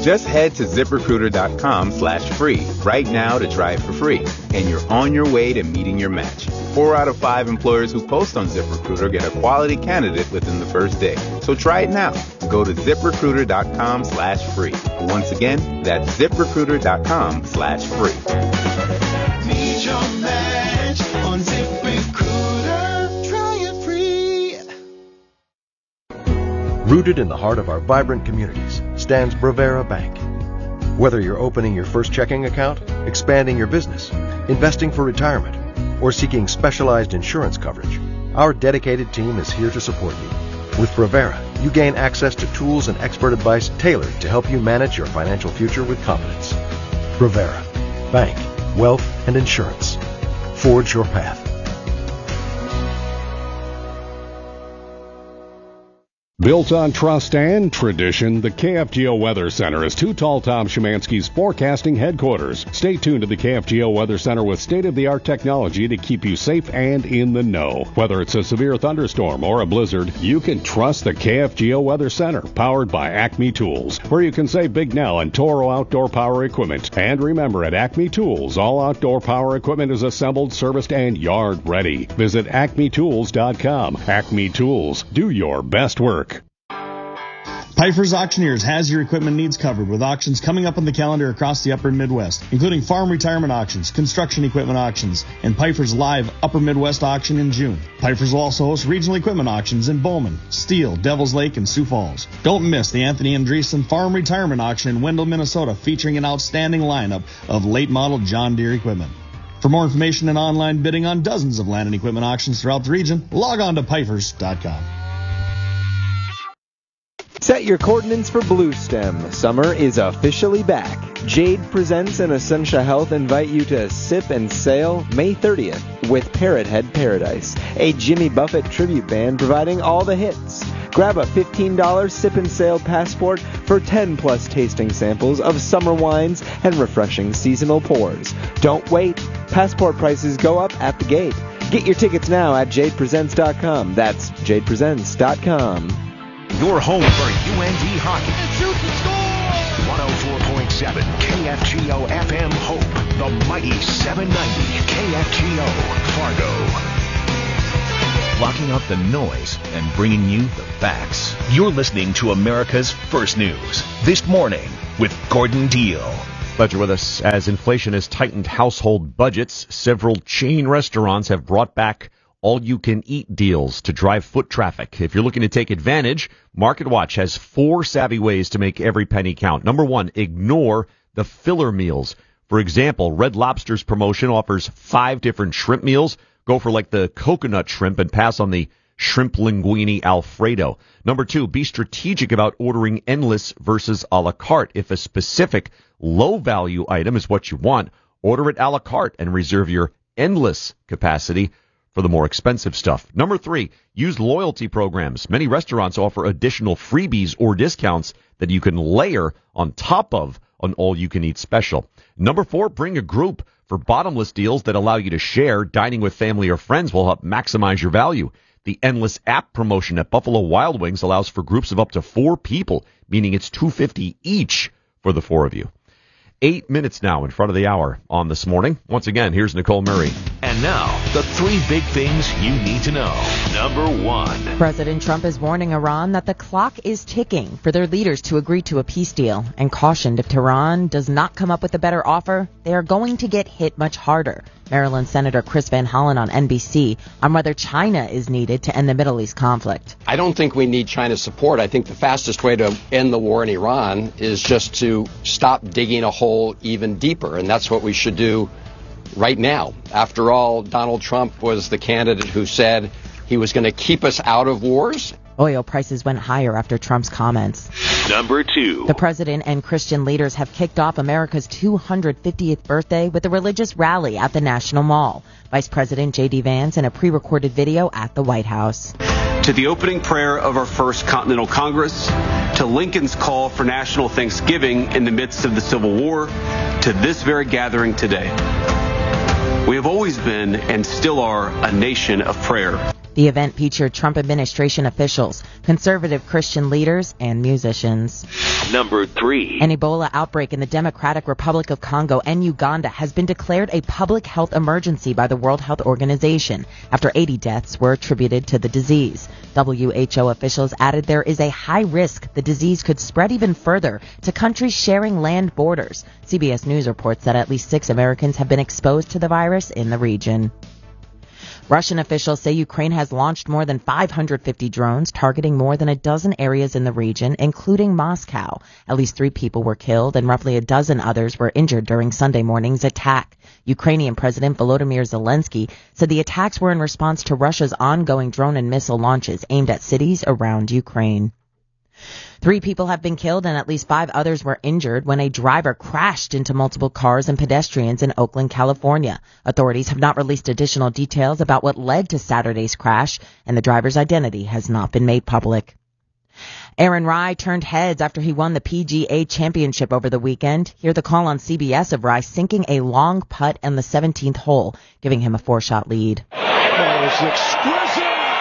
Just head to ZipRecruiter.com/free right now to try it for free, and you're on your way to meeting your match. 4 out of 5 employers who post on ZipRecruiter get a quality candidate within the first day. So try it now. Go to ZipRecruiter.com/free. Once again, that's ZipRecruiter.com/free. Meet your match on ZipRecruiter. Try it free. Rooted in the heart of our vibrant communities stands Bravera Bank. Whether you're opening your first checking account, expanding your business, investing for retirement, or seeking specialized insurance coverage, our dedicated team is here to support you. With Bravera, you gain access to tools and expert advice tailored to help you manage your financial future with confidence. Bravera, bank, wealth, and insurance. Forge your path. Built on trust and tradition, the KFGO Weather Center is Too Tall Tom Szymanski's forecasting headquarters. Stay tuned to the KFGO Weather Center with state-of-the-art technology to keep you safe and in the know. Whether it's a severe thunderstorm or a blizzard, you can trust the KFGO Weather Center, powered by Acme Tools, where you can save big now on Toro outdoor power equipment. And remember, at Acme Tools, all outdoor power equipment is assembled, serviced, and yard ready. Visit acmetools.com. Acme Tools, do your best work. Pfeiffer's Auctioneers has your equipment needs covered with auctions coming up on the calendar across the upper Midwest, including farm retirement auctions, construction equipment auctions, and Pfeiffer's live upper Midwest auction in June. Pfeiffer's will also host regional equipment auctions in Bowman, Steele, Devils Lake, and Sioux Falls. Don't miss the Anthony Andreessen Farm Retirement Auction in Wendell, Minnesota, featuring an outstanding lineup of late model John Deere equipment. For more information and online bidding on dozens of land and equipment auctions throughout the region, log on to Pfeiffer's.com. Set your coordinates for Blue Stem. Summer is officially back. Jade Presents and Essentia Health invite you to sip and sail May 30th with Parrot Head Paradise, a Jimmy Buffett tribute band providing all the hits. Grab a $15 sip and sail passport for 10+ tasting samples of summer wines and refreshing seasonal pours. Don't wait. Passport prices go up at the gate. Get your tickets now at jadepresents.com. That's jadepresents.com. Your home for UND hockey. Shoot the score! 104.7 KFGO FM Hope. The mighty 790 KFGO Fargo. Blocking out the noise and bringing you the facts. You're listening to America's First News. This morning with Gordon Deal. Glad you're with us. As inflation has tightened household budgets, several chain restaurants have brought back all-you-can-eat deals to drive foot traffic. If you're looking to take advantage, MarketWatch has 4 savvy ways to make every penny count. Number 1, ignore the filler meals. For example, Red Lobster's promotion offers 5 different shrimp meals. Go for like the coconut shrimp and pass on the shrimp linguine Alfredo. Number 2, be strategic about ordering endless versus a la carte. If a specific low-value item is what you want, order it a la carte and reserve your endless capacity for the more expensive stuff. Number 3, use loyalty programs. Many restaurants offer additional freebies or discounts that you can layer on top of an all-you-can-eat special. Number 4, bring a group. For bottomless deals that allow you to share, dining with family or friends will help maximize your value. The Endless app promotion at Buffalo Wild Wings allows for groups of up to 4 people, meaning it's $250 each for the 4 of you. 8 minutes now in front of the hour on This Morning. Once again, here's Nicole Murray. And now, the 3 big things you need to know. Number 1. President Trump is warning Iran that the clock is ticking for their leaders to agree to a peace deal, and cautioned if Tehran does not come up with a better offer, they are going to get hit much harder. Maryland Senator Chris Van Hollen on NBC on whether China is needed to end the Middle East conflict. I don't think we need China's support. I think the fastest way to end the war in Iran is just to stop digging a hole even deeper, and that's what we should do right now. After all, Donald Trump was the candidate who said he was going to keep us out of wars. Oil prices went higher after Trump's comments. Number 2. The president and Christian leaders have kicked off America's 250th birthday with a religious rally at the National Mall. Vice President J.D. Vance in a pre-recorded video at the White House. To the opening prayer of our First Continental Congress, to Lincoln's call for national thanksgiving in the midst of the Civil War, to this very gathering today. We have always been and still are a nation of prayer. The event featured Trump administration officials, conservative Christian leaders, and musicians. Number 3. An Ebola outbreak in the Democratic Republic of Congo and Uganda has been declared a public health emergency by the World Health Organization after 80 deaths were attributed to the disease. WHO officials added there is a high risk the disease could spread even further to countries sharing land borders. CBS News reports that at least 6 Americans have been exposed to the virus in the region. Russian officials say Ukraine has launched more than 550 drones targeting more than a dozen areas in the region, including Moscow. At least 3 people were killed and roughly a dozen others were injured during Sunday morning's attack. Ukrainian President Volodymyr Zelensky said the attacks were in response to Russia's ongoing drone and missile launches aimed at cities around Ukraine. 3 people have been killed and at least 5 others were injured when a driver crashed into multiple cars and pedestrians in Oakland, California. Authorities have not released additional details about what led to Saturday's crash, and the driver's identity has not been made public. Aaron Rai turned heads after he won the PGA Championship over the weekend. Hear the call on CBS of Rai sinking a long putt on the 17th hole, giving him a 4-shot lead. That was exquisite!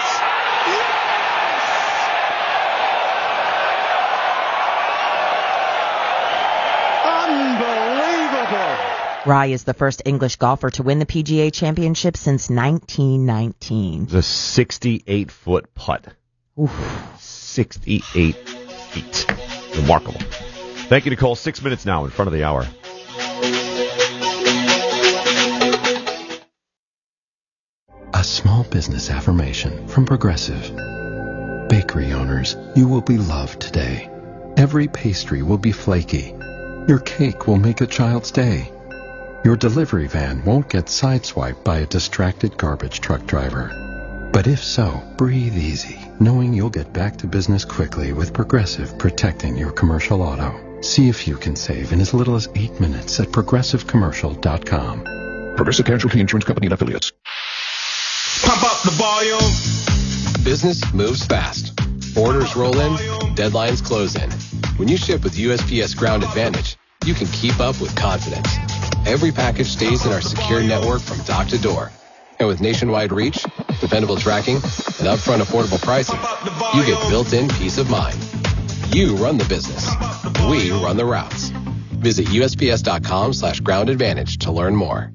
Rai is the first English golfer to win the PGA Championship since 1919. The 68-foot putt. Oof. 68 feet. Remarkable. Thank you, Nicole. 6 minutes now in front of the hour. A small business affirmation from Progressive. Bakery owners, you will be loved today. Every pastry will be flaky. Your cake will make a child's day. Your delivery van won't get sideswiped by a distracted garbage truck driver. But if so, breathe easy, knowing you'll get back to business quickly with Progressive protecting your commercial auto. See if you can save in as little as 8 minutes at progressivecommercial.com. Progressive Casualty Insurance Company and Affiliates. Pump up the volume. Business moves fast. Orders roll in, deadlines close in. When you ship with USPS Ground Advantage, you can keep up with confidence. Every package stays in our secure network from dock to door. And with nationwide reach, dependable tracking, and upfront affordable pricing, you get built-in peace of mind. You run the business. We run the routes. Visit USPS.com/groundadvantage to learn more.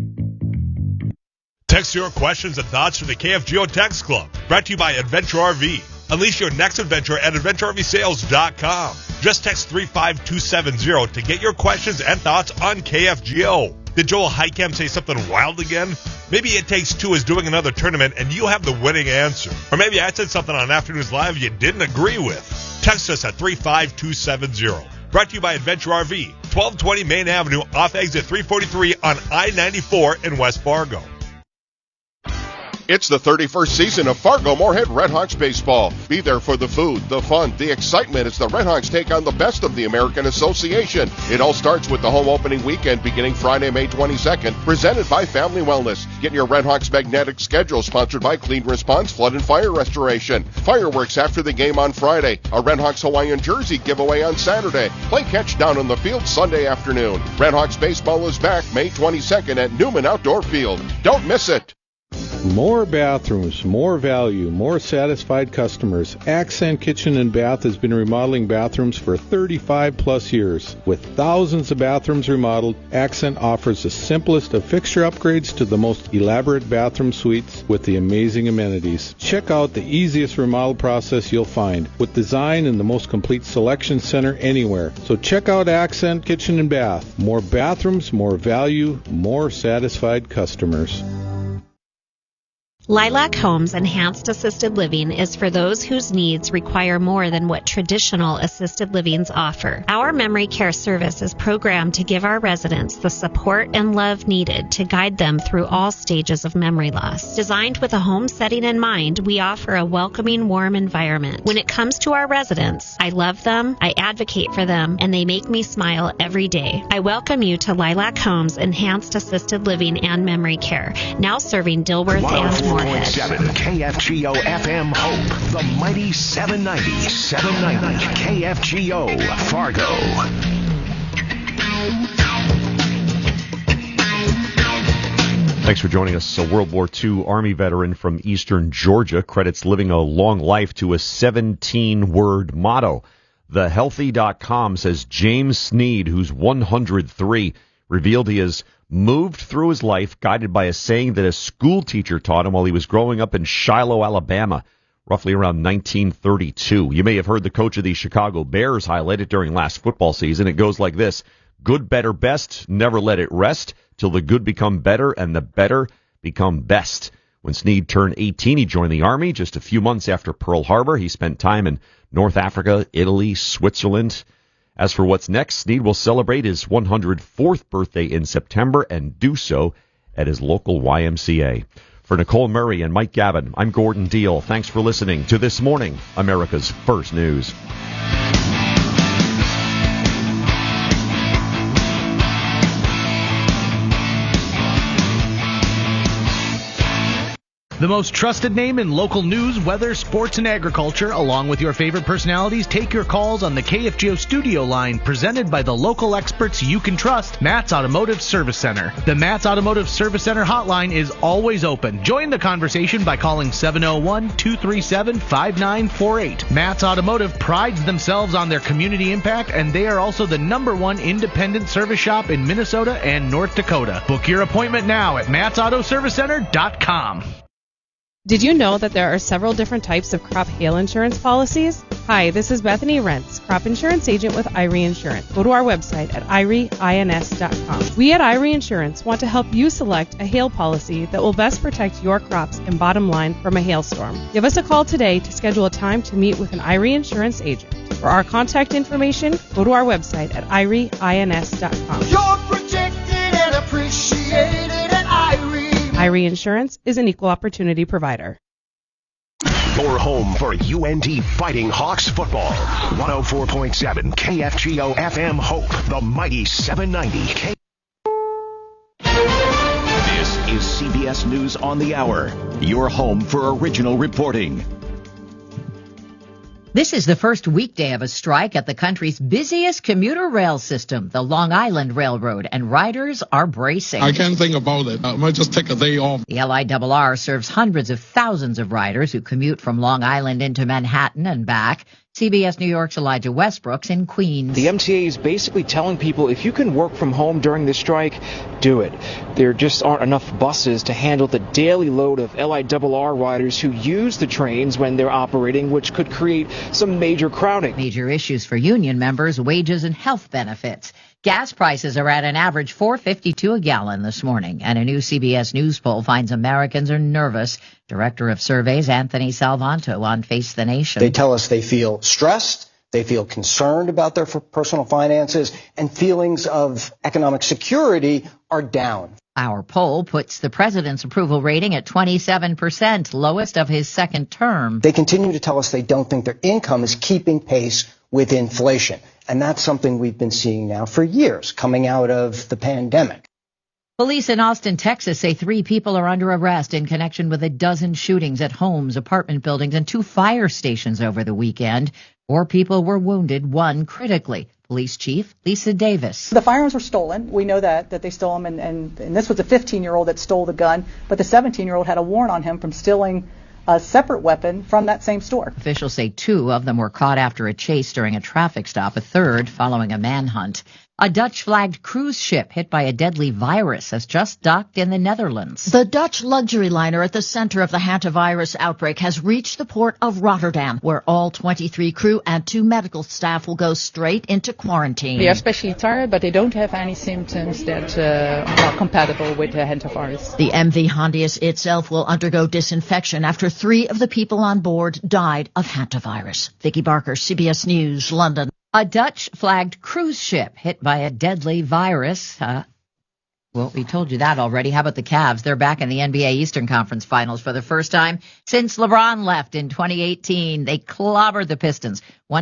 Text your questions and thoughts to the KFGO Text Club. Brought to you by Adventure RV. Unleash your next adventure at AdventureRVSales.com. Just text 35270 to get your questions and thoughts on KFGO. Did Joel Heicam say something wild again? Maybe It Takes Two is doing another tournament and you have the winning answer. Or maybe I said something on Afternoons Live you didn't agree with. Text us at 35270. Brought to you by Adventure RV, 1220 Main Avenue off exit 343 on I-94 in West Fargo. It's the 31st season of Fargo Moorhead Redhawks baseball. Be there for the food, the fun, the excitement as the Redhawks take on the best of the American Association. It all starts with the home opening weekend beginning Friday, May 22nd, presented by Family Wellness. Get your Redhawks magnetic schedule sponsored by Clean Response Flood and Fire Restoration. Fireworks after the game on Friday. A Redhawks Hawaiian jersey giveaway on Saturday. Play catch down on the field Sunday afternoon. Redhawks baseball is back May 22nd at Newman Outdoor Field. Don't miss it. More bathrooms, more value, more satisfied customers. Accent Kitchen and Bath has been remodeling bathrooms for 35 plus years. With thousands of bathrooms remodeled, Accent offers the simplest of fixture upgrades to the most elaborate bathroom suites with the amazing amenities. Check out the easiest remodel process you'll find, with design and the most complete selection center anywhere. So check out Accent Kitchen and Bath. More bathrooms, more value, more satisfied customers. Lilac Homes Enhanced Assisted Living is for those whose needs require more than what traditional assisted livings offer. Our memory care service is programmed to give our residents the support and love needed to guide them through all stages of memory loss. Designed with a home setting in mind, we offer a welcoming, warm environment. When it comes to our residents, I love them, I advocate for them, and they make me smile every day. I welcome you to Lilac Homes Enhanced Assisted Living and Memory Care, now serving Dilworth and more. 101.7 KFGO FM Hope, the mighty 790 KFGO Fargo. Thanks for joining us. A World War II Army veteran from eastern Georgia credits living a long life to a 17-word motto. TheHealthy.com says James Sneed, who's 103, revealed he has moved through his life guided by a saying that a school teacher taught him while he was growing up in Shiloh, Alabama, roughly around 1932. You may have heard the coach of the Chicago Bears highlight it during last football season. It goes like this: good, better, best, never let it rest till the good become better and the better become best. When Sneed turned 18, he joined the Army. Just a few months after Pearl Harbor, he spent time in North Africa, Italy, Switzerland. As for what's next, Sneed will celebrate his 104th birthday in September and do so at his local YMCA. For Nicole Murray and Mike Gavin, I'm Gordon Deal. Thanks for listening to This Morning, America's First News. The most trusted name in local news, weather, sports, and agriculture, along with your favorite personalities, take your calls on the KFGO studio line, presented by the local experts you can trust, Matt's Automotive Service Center. The Matt's Automotive Service Center hotline is always open. Join the conversation by calling 701-237-5948. Matt's Automotive prides themselves on their community impact, and they are also the #1 independent service shop in Minnesota and North Dakota. Book your appointment now at mattsautoservicecenter.com. Did you know that there are several different types of crop hail insurance policies? Hi, this is Bethany Rentz, crop insurance agent with IRE Insurance. Go to our website at ireins.com. We at IRE Insurance want to help you select a hail policy that will best protect your crops and bottom line from a hailstorm. Give us a call today to schedule a time to meet with an IRE Insurance agent. For our contact information, go to our website at ireins.com. You're protected and appreciated at IRE. IRE Insurance is an equal opportunity provider. Your home for UNT Fighting Hawks football. 104.7 KFGO FM Hope, the mighty 790. This is CBS News on the Hour, your home for original reporting. This is the first weekday of a strike at the country's busiest commuter rail system, the Long Island Railroad, and riders are bracing. I can't think about it. I might just take a day off. The LIRR serves hundreds of thousands of riders who commute from Long Island into Manhattan and back. CBS New York's Elijah Westbrook's in Queens. The MTA is basically telling people if you can work from home during the strike, do it. There just aren't enough buses to handle the daily load of LIRR riders who use the trains when they're operating, which could create some major crowding. Major issues for union members, wages and health benefits. Gas prices are at an average $4.52 a gallon this morning, and a new CBS News poll finds Americans are nervous. Director of Surveys Anthony Salvanto on Face the Nation. They tell us they feel stressed, they feel concerned about their personal finances, and feelings of economic security are down. Our poll puts the president's approval rating at 27%, lowest of his second term. They continue to tell us they don't think their income is keeping pace with inflation. And that's something we've been seeing now for years, coming out of the pandemic. Police in Austin, Texas say 3 people are under arrest in connection with a dozen shootings at homes, apartment buildings, and 2 fire stations over the weekend. 4 people were wounded, 1 critically. Police Chief Lisa Davis. The firearms were stolen. We know that they stole them, and this was a 15-year-old that stole the gun, but the 17-year-old had a warrant on him from stealing a separate weapon from that same store. Officials say 2 of them were caught after a chase during a traffic stop, a third following a manhunt. A Dutch-flagged cruise ship hit by a deadly virus has just docked in the Netherlands. The Dutch luxury liner at the center of the hantavirus outbreak has reached the port of Rotterdam, where all 23 crew and 2 medical staff will go straight into quarantine. They are especially tired, but they don't have any symptoms that are compatible with the hantavirus. The MV Hondius itself will undergo disinfection after 3 of the people on board died of hantavirus. Vicky Barker, CBS News, London. A Dutch-flagged cruise ship hit by a deadly virus. Well, we told you that already. How about the Cavs? They're back in the NBA Eastern Conference Finals for the first time since LeBron left in 2018. They clobbered the Pistons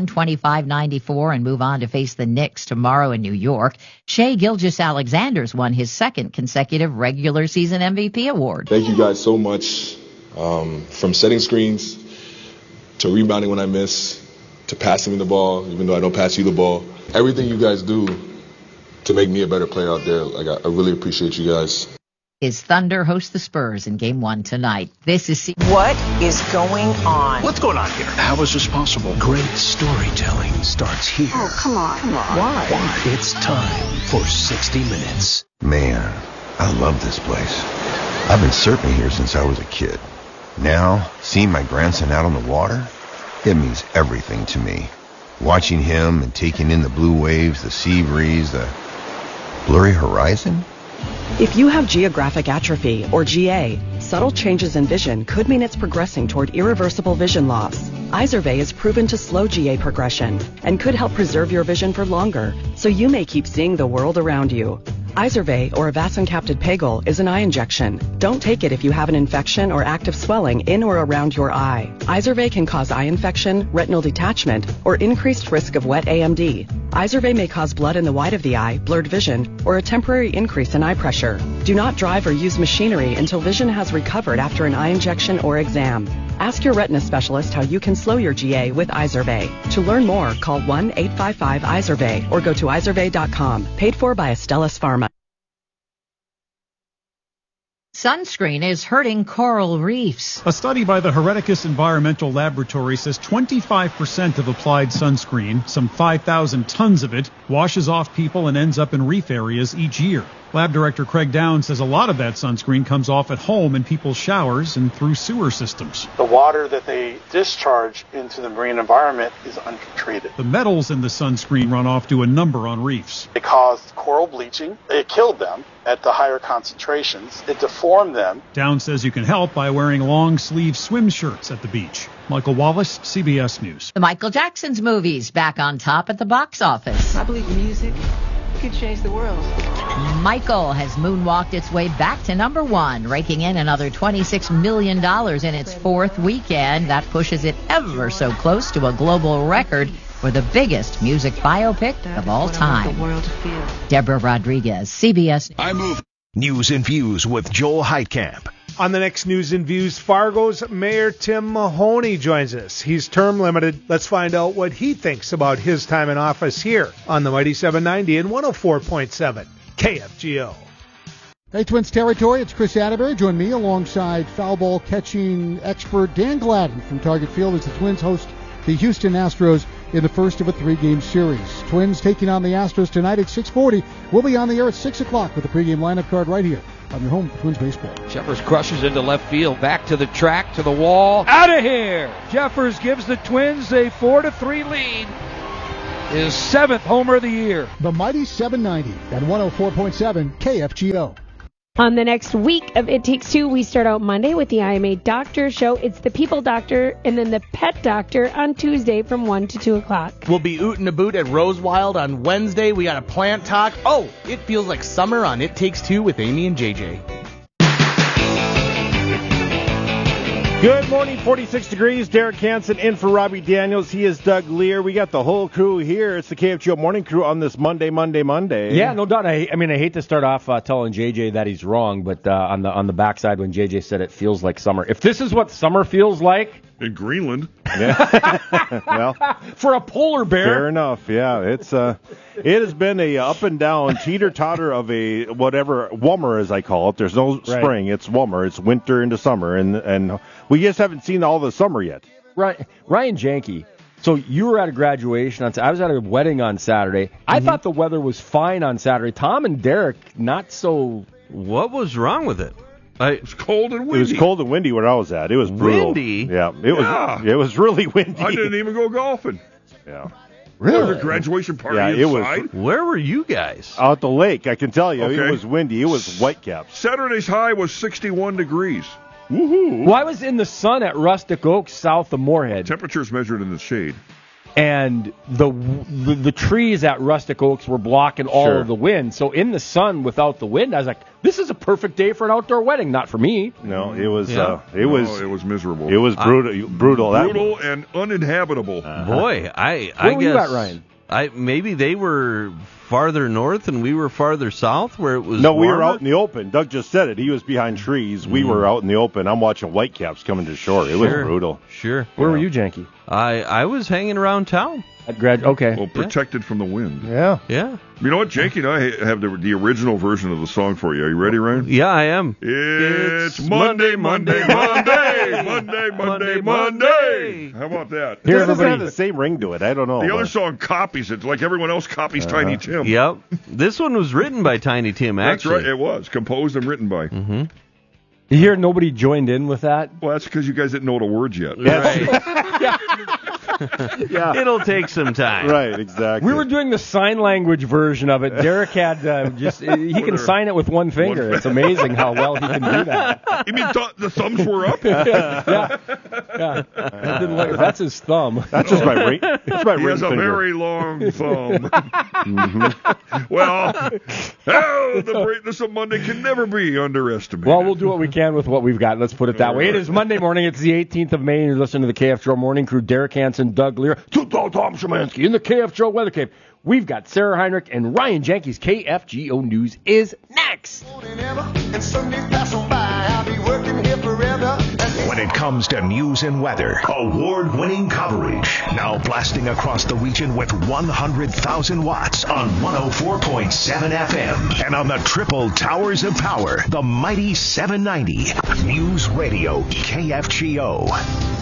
125-94 and move on to face the Knicks tomorrow in New York. Shai Gilgeous-Alexander's won his 2nd consecutive regular season MVP award. Thank you guys so much. From setting screens to rebounding when I miss, to passing me the ball, even though I don't pass you the ball. Everything you guys do to make me a better player out there, I really appreciate you guys. His Thunder host the Spurs in Game 1 tonight. This is What is going on? What's going on here? How is this possible? Great storytelling starts here. Oh, come on. Why? It's time for 60 Minutes. Man, I love this place. I've been surfing here since I was a kid. Now, seeing my grandson out on the water, it means everything to me. Watching him and taking in the blue waves, the sea breeze, the blurry horizon. If you have geographic atrophy, or GA, subtle changes in vision could mean it's progressing toward irreversible vision loss. Izervay is proven to slow GA progression and could help preserve your vision for longer, so you may keep seeing the world around you. Izervay, or avacincaptad pegol, is an eye injection. Don't take it if you have an infection or active swelling in or around your eye. Izervay can cause eye infection, retinal detachment, or increased risk of wet AMD. Izervay may cause blood in the white of the eye, blurred vision, or a temporary increase in eye pressure. Do not drive or use machinery until vision has recovered after an eye injection or exam. Ask your retina specialist how you can slow your GA with Izervay. To learn more, call 1-855-IZERVAY or go to izervay.com. Paid for by Astellas Pharma. Sunscreen is hurting coral reefs. A study by the Hereticus Environmental Laboratory says 25% of applied sunscreen, some 5,000 tons of it, washes off people and ends up in reef areas each year. Lab director Craig Downs says a lot of that sunscreen comes off at home in people's showers and through sewer systems. The water that they discharge into the marine environment is untreated. The metals in the sunscreen runoff do a number on reefs. It caused coral bleaching. It killed them at the higher concentrations. It deformed them. Downs says you can help by wearing long-sleeve swim shirts at the beach. Michael Wallace, CBS News. The Michael Jackson's movies back on top at the box office. I believe music could change the world. Michael has moonwalked its way back to number one, raking in another $26 million in its fourth weekend. That pushes it ever so close to a global record for the biggest music biopic of all time. Deborah Rodriguez, CBS. I move. News and Views with Joel Heitkamp. On the next News and Views, Fargo's Mayor Tim Mahoney joins us. He's term limited. Let's find out what he thinks about his time in office here on the Mighty 790 and 104.7 KFGO. Hey, Twins territory, it's Chris Atterbury. Join me alongside foul ball catching expert Dan Gladden from Target Field as the Twins host the Houston Astros in the first of a three-game series. Twins taking on the Astros tonight at 6:40. We'll be on the air at 6 o'clock with the pregame lineup card right here on your home for Twins baseball. Jeffers crushes into left field, back to the track, to the wall, out of here! Jeffers gives the Twins a 4-3 lead. His seventh homer of the year. The Mighty 790 at 104.7 KFGO. On the next week of It Takes Two, we start out Monday with the IMA Doctor Show. It's the People Doctor and then the Pet Doctor on Tuesday from 1 to 2 o'clock. We'll be ootin' a boot at Rosewild on Wednesday. We got a plant talk. Oh, it feels like summer on It Takes Two with Amy and JJ. Good morning, 46 degrees. Derek Hansen in for Robbie Daniels. He is Doug Lear. We got the whole crew here. It's the KFGO Morning Crew on this Monday. Yeah, no doubt. I hate to start off telling JJ that he's wrong, but on the backside when JJ said it feels like summer. If this is what summer feels like in Greenland, well, for a polar bear, fair enough. Yeah, it has been a up and down teeter totter of a whatever wummer as I call it. There's no spring. It's wummer. It's winter into summer, and we just haven't seen all the summer yet. Right, Ryan Janke. So you were at a graduation on. I was at a wedding on Saturday. I thought the weather was fine on Saturday. Tom and Derek, not so. What was wrong with it? It was cold and windy. It was cold and windy where I was at. It was brutal. Windy? Yeah, it was really windy. I didn't even go golfing. Yeah. Really? There was a graduation party inside. Where were you guys? Out at the lake, I can tell you. Okay. It was windy. It was Whitecaps. Saturday's high was 61 degrees. Woohoo! Well, I was in the sun at Rustic Oaks south of Moorhead. Temperatures measured in the shade. And the trees at Rustic Oaks were blocking all of the wind. So in the sun without the wind, I was like, this is a perfect day for an outdoor wedding. Not for me. No, it was it was miserable. It was brutal. Brutal and uninhabitable. Boy, I Where guess were you at, Ryan? Maybe they were farther north and we were farther south where it was No, we warmer? were out in the open. Doug just said it. He was behind trees. We were out in the open. I'm watching Whitecaps coming to shore. It was brutal. Sure. Where were you, Janky? I was hanging around town. Okay. Well, protected from the wind. Yeah. Yeah. You know what, Jakey and I have the original version of the song for you. Are you ready, Ryan? Yeah, I am. It's Monday, Monday, Monday, Monday, Monday, Monday. How about that? It doesn't have the same ring to it. I don't know. The other song copies it, like everyone else copies Tiny Tim. Yep. This one was written by Tiny Tim, actually. That's right, it was. Composed and written by. Mm-hmm. You hear nobody joined in with that? Well, that's because you guys didn't know the words yet. Right. Yeah. It'll take some time. Right, exactly. We were doing the sign language version of it. Derek had he can sign it with one finger. It's amazing how well he can do that. You mean the thumbs were up? Yeah. That's his thumb. That's just my ring. That's my He ring has a finger. very long thumb. Mm-hmm. Well, the greatness of Monday can never be underestimated. Well, we'll do what we can with what we've got. Let's put it that way. It is Monday morning. It's the 18th of May, and you're listening to the KF Joe Morning Crew. Derek Hansen, Doug Lear, Tom Szymanski in the KF Joe Weather Cave. We've got Sarah Heinrich and Ryan Jenkins. KFGO News is next. When it comes to news and weather, award-winning coverage. Now blasting across the region with 100,000 watts on 104.7 FM. And on the triple towers of power, the mighty 790. News Radio KFGO.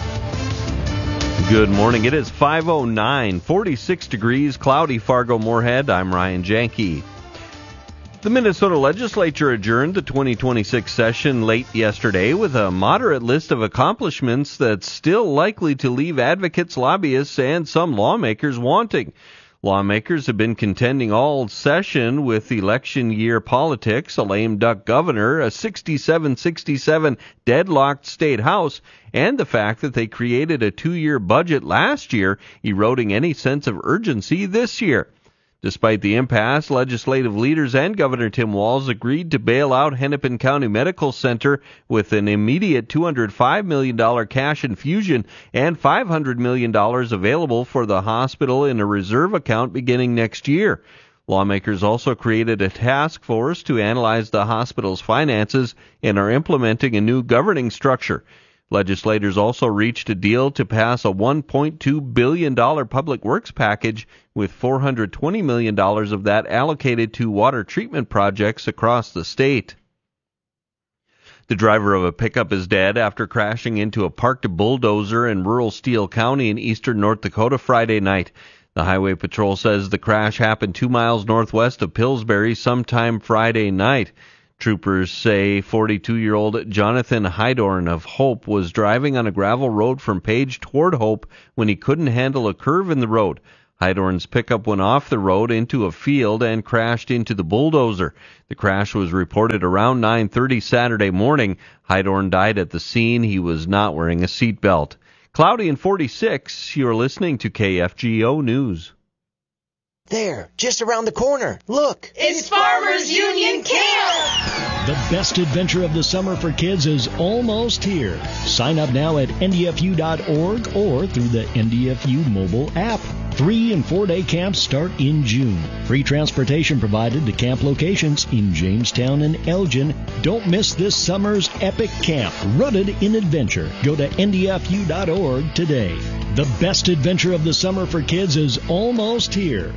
Good morning. It is 5:09, 46 degrees, cloudy Fargo-Moorhead. I'm Ryan Janke. The Minnesota legislature adjourned the 2026 session late yesterday with a moderate list of accomplishments that's still likely to leave advocates, lobbyists, and some lawmakers wanting. Lawmakers have been contending all session with election year politics, a lame duck governor, a 67-67 deadlocked state house, and the fact that they created a 2-year budget last year, eroding any sense of urgency this year. Despite the impasse, legislative leaders and Governor Tim Walz agreed to bail out Hennepin County Medical Center with an immediate $205 million cash infusion and $500 million available for the hospital in a reserve account beginning next year. Lawmakers also created a task force to analyze the hospital's finances and are implementing a new governing structure. Legislators also reached a deal to pass a $1.2 billion public works package with $420 million of that allocated to water treatment projects across the state. The driver of a pickup is dead after crashing into a parked bulldozer in rural Steele County in eastern North Dakota Friday night. The Highway Patrol says the crash happened 2 miles northwest of Pillsbury sometime Friday night. Troopers say 42-year-old Jonathan Hydorn of Hope was driving on a gravel road from Page toward Hope when he couldn't handle a curve in the road. Hydorn's pickup went off the road into a field and crashed into the bulldozer. The crash was reported around 9:30 Saturday morning. Hydorn died at the scene. He was not wearing a seatbelt. Cloudy and 46. You're listening to KFGO News. There, just around the corner. Look. It's Farmers Union Camp! The best adventure of the summer for kids is almost here. Sign up now at ndfu.org or through the NDFU mobile app. 3- and 4-day camps start in June. Free transportation provided to camp locations in Jamestown and Elgin. Don't miss this summer's epic camp, rooted in adventure. Go to ndfu.org today. The best adventure of the summer for kids is almost here.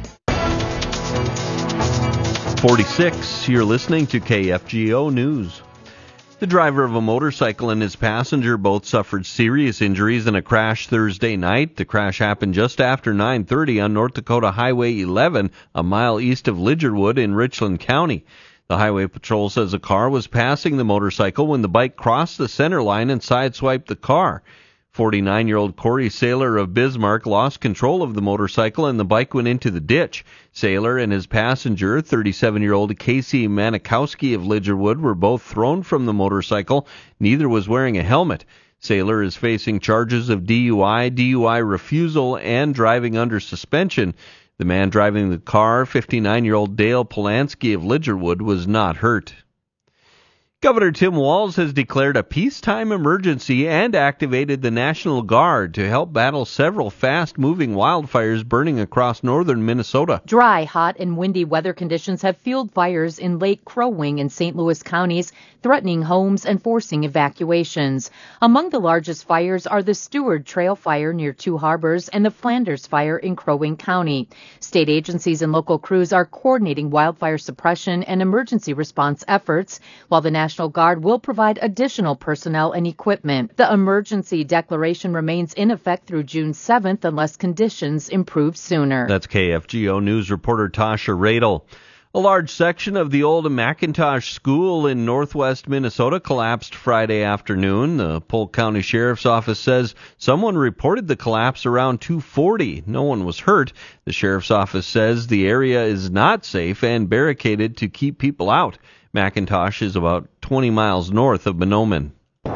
46, you're listening to KFGO News. The driver of a motorcycle and his passenger both suffered serious injuries in a crash Thursday night. The crash happened just after 9:30 on North Dakota Highway 11, a mile east of Lidgerwood in Richland County. The Highway Patrol says a car was passing the motorcycle when the bike crossed the center line and sideswiped the car. 49-year-old Corey Saylor of Bismarck lost control of the motorcycle and the bike went into the ditch. Saylor and his passenger, 37-year-old Casey Manikowski of Lidgerwood, were both thrown from the motorcycle. Neither was wearing a helmet. Saylor is facing charges of DUI, DUI refusal, and driving under suspension. The man driving the car, 59-year-old Dale Polanski of Lidgerwood, was not hurt. Governor Tim Walz has declared a peacetime emergency and activated the National Guard to help battle several fast-moving wildfires burning across northern Minnesota. Dry, hot, and windy weather conditions have fueled fires in Lake Crow Wing and St. Louis counties, threatening homes and forcing evacuations. Among the largest fires are the Stewart Trail Fire near Two Harbors and the Flanders Fire in Crow Wing County. State agencies and local crews are coordinating wildfire suppression and emergency response efforts, while the National Guard will provide additional personnel and equipment. The emergency declaration remains in effect through June 7th unless conditions improve sooner. That's KFGO News reporter Tasha Radel. A large section of the old McIntosh School in northwest Minnesota collapsed Friday afternoon. The Polk County Sheriff's Office says someone reported the collapse around 2:40. No one was hurt. The Sheriff's Office says the area is not safe and barricaded to keep people out. McIntosh is about 20 miles north of Mahnomen.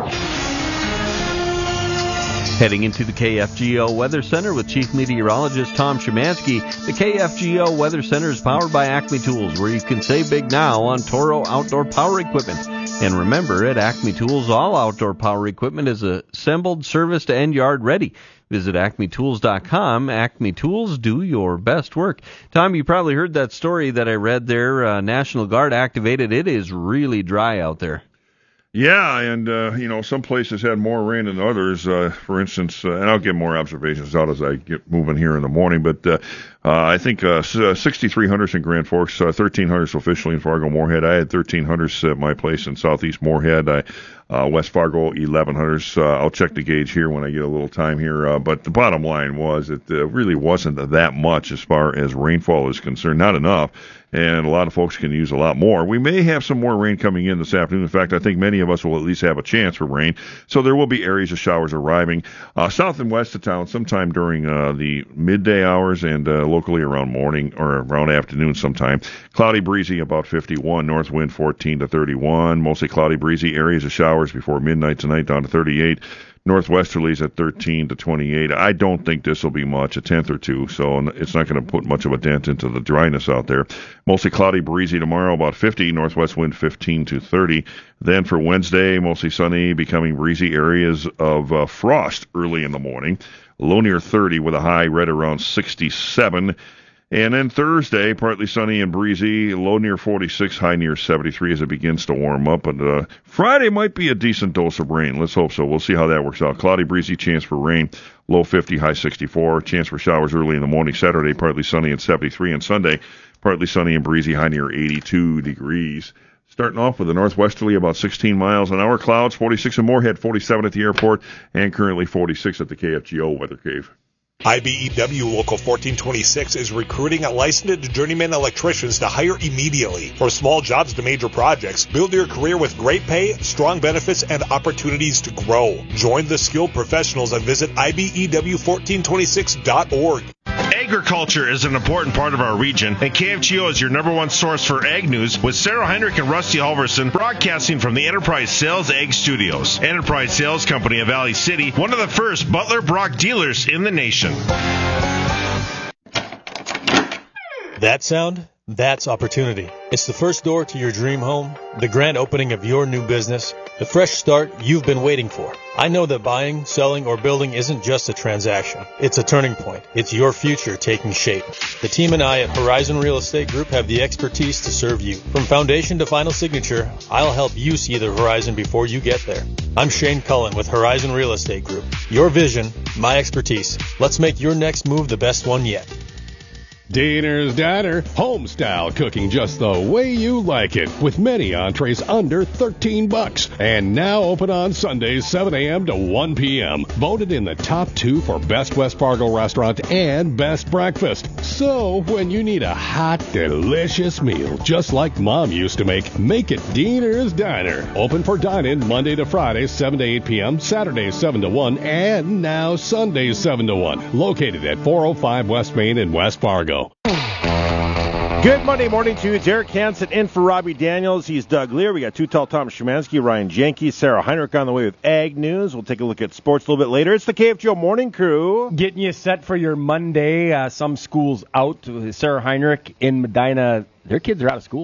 Heading into the KFGO Weather Center with Chief Meteorologist Tom Szymanski. The KFGO Weather Center is powered by Acme Tools, where you can save big now on Toro outdoor power equipment. And remember, at Acme Tools, all outdoor power equipment is assembled, serviced, and yard ready. Visit acmetools.com. Acme Tools, do your best work. Tom, you probably heard that story that I read there. National Guard activated. It is really dry out there. Yeah, and, some places had more rain than others. For instance, and I'll get more observations out as I get moving here in the morning, but I think 6,300s in Grand Forks, 1,300s officially in Fargo-Moorhead. I had 1,300s at my place in southeast Moorhead. West Fargo, 1,100s. I'll check the gauge here when I get a little time here. But the bottom line was it really wasn't that much as far as rainfall is concerned. Not enough. And a lot of folks can use a lot more. We may have some more rain coming in this afternoon. In fact, I think many of us will at least have a chance for rain. So there will be areas of showers arriving south and west of town sometime during the midday hours and locally around morning or around afternoon sometime. Cloudy, breezy, about 51. North wind 14 to 31. Mostly cloudy, breezy. Areas of showers before midnight tonight down to 38. Northwesterlies at 13 to 28. I don't think this will be much, a tenth or two, so it's not going to put much of a dent into the dryness out there. Mostly cloudy, breezy tomorrow, about 50. Northwest wind 15 to 30. Then for Wednesday, mostly sunny, becoming breezy. Areas of frost early in the morning. Low near 30 with a high right around 67. And then Thursday, partly sunny and breezy, low near 46, high near 73 as it begins to warm up. And Friday might be a decent dose of rain. Let's hope so. We'll see how that works out. Cloudy, breezy, chance for rain, low 50, high 64. Chance for showers early in the morning. Saturday, partly sunny and 73. And Sunday, partly sunny and breezy, high near 82 degrees. Starting off with a northwesterly about 16 miles an hour. Clouds, 46 in Moorhead, 47 at the airport, and currently 46 at the KFGO Weather Cave. IBEW Local 1426 is recruiting licensed journeyman electricians to hire immediately. From small jobs to major projects, build your career with great pay, strong benefits, and opportunities to grow. Join the skilled professionals and visit IBEW1426.org. Agriculture is an important part of our region, and KFGO is your number one source for ag news with Sarah Heinrich and Rusty Halverson broadcasting from the Enterprise Sales Ag Studios. Enterprise Sales Company of Valley City, one of the first Butler Brock dealers in the nation. That sound? That's opportunity. It's the first door to your dream home, the grand opening of your new business, the fresh start you've been waiting for. I know that buying, selling, or building isn't just a transaction. It's a turning point. It's your future taking shape. The team and I at Horizon Real Estate Group have the expertise to serve you. From foundation to final signature, I'll help you see the horizon before you get there. I'm Shane Cullen with Horizon Real Estate Group. Your vision, my expertise. Let's make your next move the best one yet. Diener's Diner, home-style cooking just the way you like it, with many entrees under $13. And now open on Sundays, 7 a.m. to 1 p.m. Voted in the top 2 for Best West Fargo Restaurant and Best Breakfast. So, when you need a hot, delicious meal, just like Mom used to make it Diener's Diner. Open for dine-in Monday to Friday, 7 to 8 p.m., Saturdays, 7 to 1, and now Sundays, 7 to 1. Located at 405 West Main in West Fargo. Good Monday morning to you. It's Eric Hansen in for Robbie Daniels. He's Doug Lear. We got Two-Tall Tom Szymanski, Ryan Janke, Sarah Heinrich on the way with Ag News. We'll take a look at sports a little bit later. It's the KFGO Morning Crew. Getting you set for your Monday. Some schools out. Sarah Heinrich in Medina, their kids are out of school.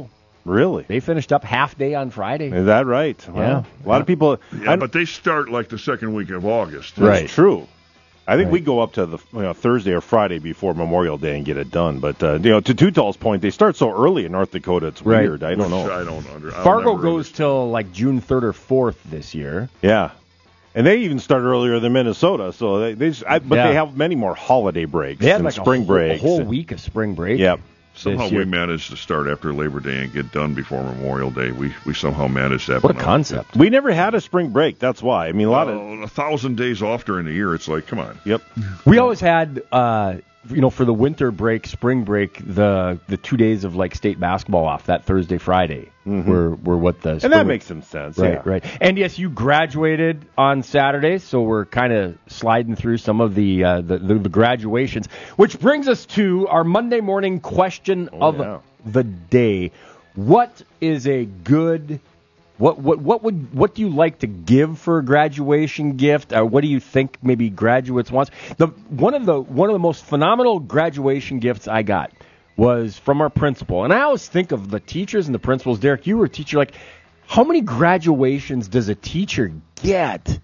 Really? They finished up half day on Friday. Is that right? Well, a lot of people. Yeah, but they start like the second week of August. That's true. I think we go up to the Thursday or Friday before Memorial Day and get it done. But to Tutall's point, they start so early in North Dakota. It's weird. I don't know. I don't Fargo goes till like June 3rd or 4th this year. Yeah, and they even start earlier than Minnesota. So they have many more holiday breaks. They had and like spring breaks. A whole week of spring break. Yep. Somehow we managed to start after Labor Day and get done before Memorial Day. We somehow managed that. What a concept. We never had a spring break. That's why. I mean, 1,000 days off during the year. It's like, come on. Yep. We always had, for the winter break, spring break, the 2 days of like state basketball off, that Thursday, Friday, were what the. And that makes some sense. Right, right. And yes, you graduated on Saturday, so we're kind of sliding through some of the graduations, which brings us to our Monday morning question of the day. What is a good What do you like to give for a graduation gift? What do you think maybe graduates want? One of the most phenomenal graduation gifts I got was from our principal, and I always think of the teachers and the principals. Derek, you were a teacher. Like, how many graduations does a teacher get?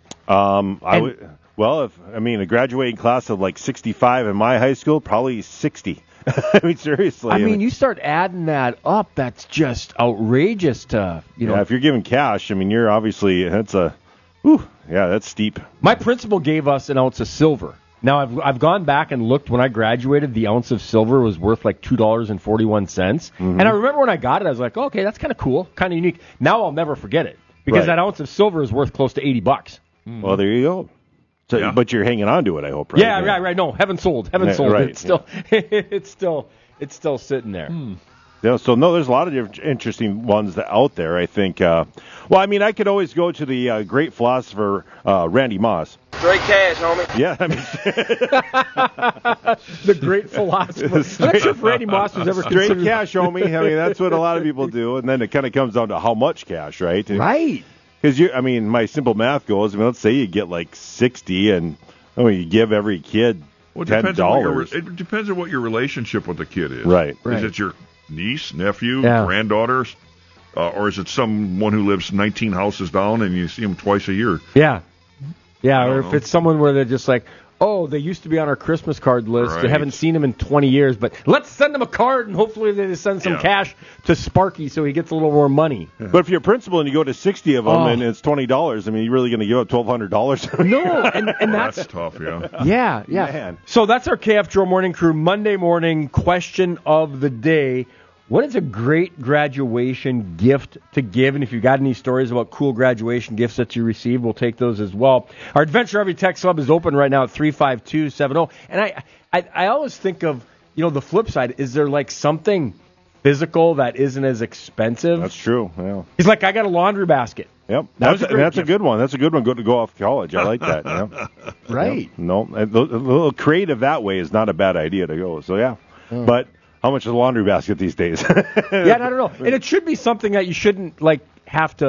A graduating class of like 65 in my high school, probably 60. I mean, seriously. You start adding that up, that's just outrageous to, Yeah, if you're giving cash, you're obviously, that's steep. My principal gave us an ounce of silver. Now, I've gone back and looked when I graduated, the ounce of silver was worth like $2.41. Mm-hmm. And I remember when I got it, I was like, okay, that's kind of cool, kind of unique. Now I'll never forget it because that ounce of silver is worth close to $80. Mm-hmm. Well, there you go. So, But you're hanging on to it, I hope, right? Yeah, right. No, haven't sold. Right. It's still sitting there. Yeah, so there's a lot of interesting ones out there, I think. I could always go to the great philosopher Randy Moss. Straight cash, homie. Yeah, the great philosopher. I'm not sure if Randy Moss was ever straight considered cash, homie. That's what a lot of people do, and then it kind of comes down to how much cash, right? Right. Because my simple math goes. Let's say you get like 60, and you give every kid $10. It depends on what your relationship with the kid is. Right. Is it your niece, nephew, granddaughter, or is it someone who lives 19 houses down and you see them twice a year? Yeah. Yeah, or if it's someone where they're just like, oh, they used to be on our Christmas card list. Right. I haven't seen them in 20 years, but let's send them a card, and hopefully they send some cash to Sparky so he gets a little more money. But if you're a principal and you go to 60 of them and it's $20, you're really going to give up $1,200? No, and that's tough, Yeah. Man. So that's our KFGO Morning Crew Monday morning question of the day. What is a great graduation gift to give? And if you've got any stories about cool graduation gifts that you received, we'll take those as well. Our Adventure Every Text Club is open right now at 35270. And I always think of, the flip side. Is there like something physical that isn't as expensive? That's true. Yeah. He's like, I got a laundry basket. Yep. That's a good one. That's a good one. Good to go off college. I like that. Yeah. Right. Yeah. No, a little creative that way is not a bad idea to go. So, yeah. But how much is a laundry basket these days? I don't know. And it should be something that you shouldn't have to